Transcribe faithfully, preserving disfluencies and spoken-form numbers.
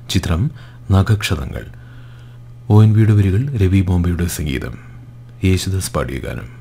ചിത്രം Nakhakshathangal. O N വിയുടെ വരികൾ, രവി ബോംബെയുടെ സംഗീതം. യേശുദാസ് പാടിയ ഗാനം.